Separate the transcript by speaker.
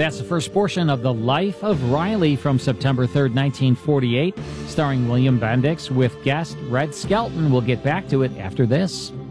Speaker 1: That's the first portion of The Life of Riley from September 3rd, 1948, starring William Bendix with guest Red Skelton. We'll get back to it after this.